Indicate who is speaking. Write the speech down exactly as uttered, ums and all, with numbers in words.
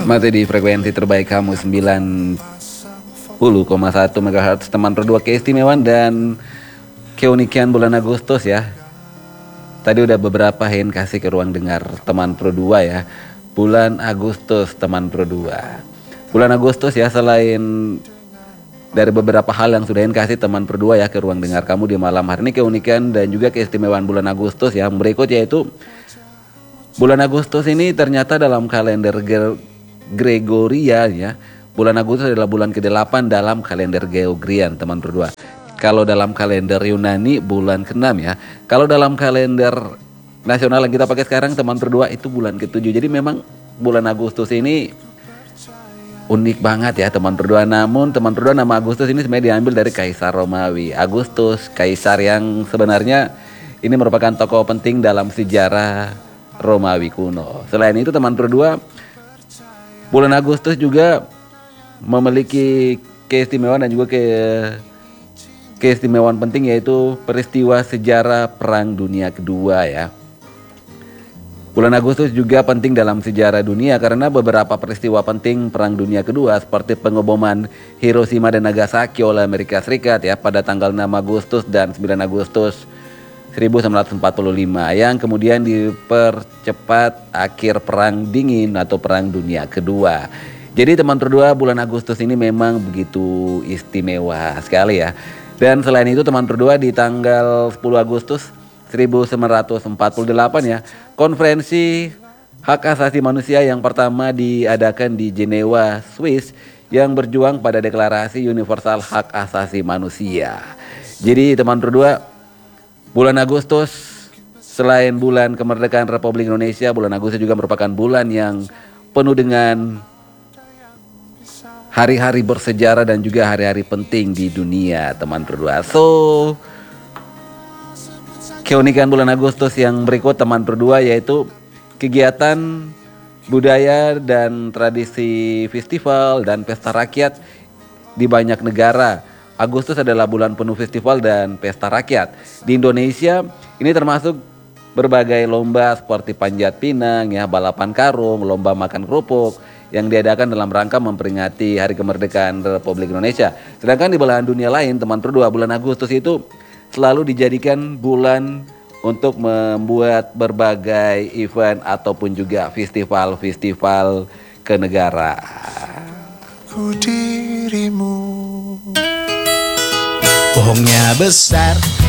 Speaker 1: Masih di frekuensi terbaik kamu sembilan puluh koma satu megahertz, teman berdua keistimewaan dan keunikan bulan Agustus ya. Tadi udah beberapa hand kasih ke ruang dengar teman Pro dua ya. Bulan Agustus teman Pro dua. Bulan Agustus ya, selain dari beberapa hal yang sudah hand kasih teman Pro dua ya ke ruang dengar kamu di malam hari ini, keunikan dan juga keistimewaan bulan Agustus yang berikut yaitu bulan Agustus ini ternyata dalam kalender Gregorian ya, bulan Agustus adalah bulan kedelapan dalam kalender Gregorian teman berdua. Kalau dalam kalender Yunani bulan keenam ya. Kalau dalam kalender nasional yang kita pakai sekarang teman berdua itu bulan ketujuh. Jadi memang bulan Agustus ini unik banget ya teman berdua. Namun teman berdua, nama Agustus ini sebenarnya diambil dari Kaisar Romawi. Agustus, kaisar yang sebenarnya ini merupakan tokoh penting dalam sejarah Romawi kuno. Selain itu teman berdua, bulan Agustus juga memiliki keistimewaan dan juga ke keistimewaan penting, yaitu peristiwa sejarah Perang Dunia Kedua ya. Bulan Agustus juga penting dalam sejarah dunia karena beberapa peristiwa penting Perang Dunia Kedua seperti pengeboman Hiroshima dan Nagasaki oleh Amerika Serikat ya pada tanggal enam Agustus dan sembilan Agustus seribu sembilan ratus empat puluh lima yang kemudian dipercepat akhir Perang Dingin atau Perang Dunia Kedua. Jadi teman berdua, bulan Agustus ini memang begitu istimewa sekali ya. Dan selain itu teman berdua, di tanggal sepuluh Agustus seribu sembilan ratus empat puluh delapan ya, konferensi hak asasi manusia yang pertama diadakan di Jenewa, Swiss, yang berjuang pada deklarasi universal hak asasi manusia. Jadi teman berdua, bulan Agustus selain bulan kemerdekaan Republik Indonesia, bulan Agustus juga merupakan bulan yang penuh dengan hari-hari bersejarah dan juga hari-hari penting di dunia teman berdua. So, keunikan bulan Agustus yang berikut teman berdua yaitu kegiatan budaya dan tradisi festival dan pesta rakyat di banyak negara. Agustus adalah bulan penuh festival dan pesta rakyat. Di Indonesia ini termasuk berbagai lomba seperti panjat pinang ya, balapan karung, lomba makan kerupuk yang diadakan dalam rangka memperingati Hari Kemerdekaan Republik Indonesia. Sedangkan di belahan dunia lain teman berdua, bulan Agustus itu selalu dijadikan bulan untuk membuat berbagai event ataupun juga festival-festival kenegaraan.
Speaker 2: Ku dirimu bohongnya besar,